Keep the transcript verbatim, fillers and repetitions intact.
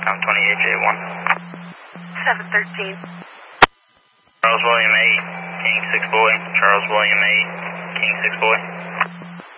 I'm twenty-eight J one. seven thirteen. Charles William eight, King six boy. Charles William eight, King six boy.